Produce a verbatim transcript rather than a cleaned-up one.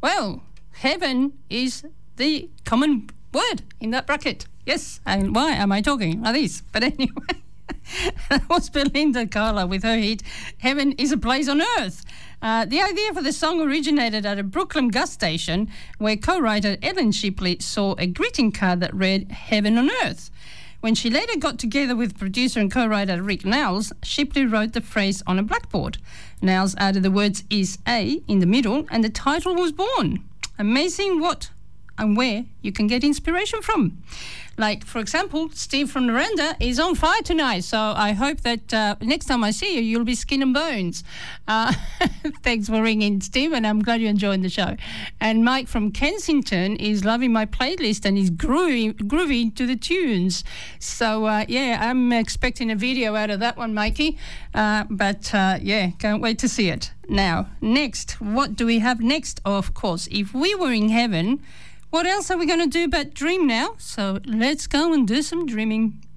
Well, heaven is the common word in that bracket. Yes, and why am I talking like this? But anyway, that was Belinda Carlisle with her hit, Heaven is a Place on Earth. Uh, the idea for the song originated at a Brooklyn gas station where co-writer Ellen Shipley saw a greeting card that read, Heaven on Earth. When she later got together with producer and co-writer Rick Nels, Shipley wrote the phrase on a blackboard. Nels added the words is a in the middle and the title was born. Amazing what and where you can get inspiration from. Like, for example, Steve from Naranda is on fire tonight, so I hope that uh, next time I see you, you'll be skin and bones. Uh, thanks for ringing, Steve, and I'm glad you're enjoying the show. And Mike from Kensington is loving my playlist and is groovy, groovy to the tunes. So, uh, yeah, I'm expecting a video out of that one, Mikey. Uh, but, uh, yeah, can't wait to see it. Now, next, what do we have next? Of course, if we were in heaven, what else are we going to do but dream now? So let's go and do some dreaming.